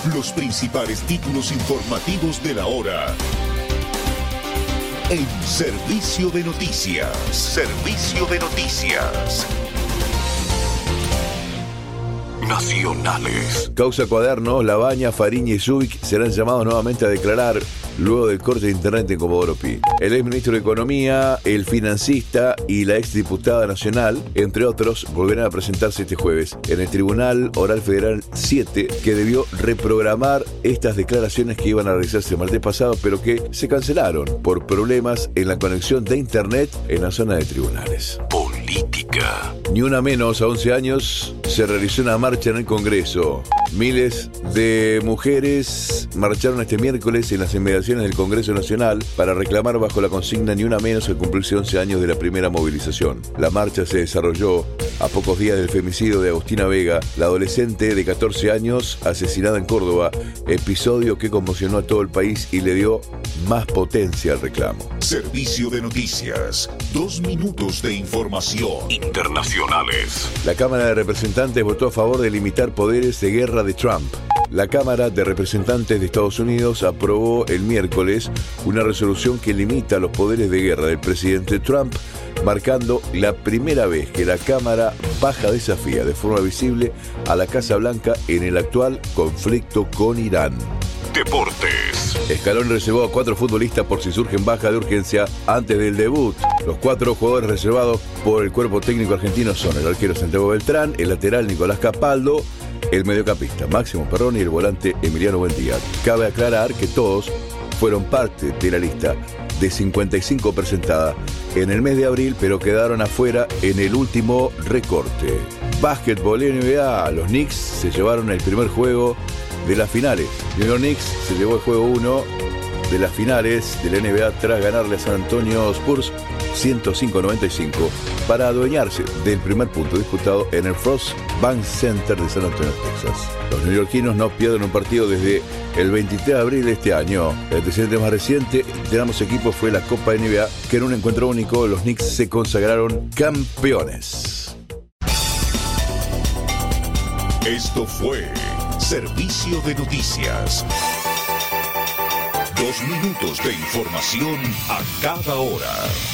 Los principales títulos informativos de la hora. En Servicio de Noticias. Servicio de Noticias. Nacionales. Causa Cuaderno, Labaña, Fariña y Zubik serán llamados nuevamente a declarar luego del corte de internet en Comodoro Pi. El exministro de Economía, el financista y la exdiputada nacional, entre otros, volverán a presentarse este jueves en el Tribunal Oral Federal 7, que debió reprogramar estas declaraciones que iban a realizarse el martes pasado, pero que se cancelaron por problemas en la conexión de internet en la zona de tribunales. Política. Ni una menos, a 11 años, se realizó una marcha en el Congreso. Miles de mujeres marcharon este miércoles en las inmediaciones del Congreso Nacional para reclamar bajo la consigna Ni una menos al cumplirse 11 años de la primera movilización. La marcha se desarrolló a pocos días del femicidio de Agustina Vega, la adolescente de 14 años asesinada en Córdoba, episodio que conmocionó a todo el país y le dio más potencia al reclamo. Servicio de Noticias. 2 minutos de información. Internacionales. La Cámara de Representantes votó a favor de limitar poderes de guerra de Trump. La Cámara de Representantes de Estados Unidos aprobó el miércoles una resolución que limita los poderes de guerra del presidente Trump, marcando la primera vez que la Cámara baja desafía de forma visible a la Casa Blanca en el actual conflicto con Irán. Deportes. Scaloni reservó a 4 futbolistas por si surgen bajas de urgencia antes del debut. Los 4 jugadores reservados por el cuerpo técnico argentino son el arquero Santiago Beltrán, el lateral Nicolás Capaldo, el mediocampista Máximo Perroni y el volante Emiliano Buendía. Cabe aclarar que todos fueron parte de la lista de 55 presentada en el mes de abril, pero quedaron afuera en el último recorte. Básquetbol NBA, los Knicks se llevaron el primer juego de las finales. New York Knicks se llevó el juego 1 de las finales de la NBA tras ganarle a San Antonio Spurs 105-95 para adueñarse del primer punto disputado en el Frost Bank Center de San Antonio, Texas. Los neoyorquinos no pierden un partido desde el 23 de abril de este año. El antecedente más reciente de ambos equipos fue la Copa NBA, que en un encuentro único los Knicks se consagraron campeones. Esto fue Servicio de Noticias. 2 minutos de información a cada hora.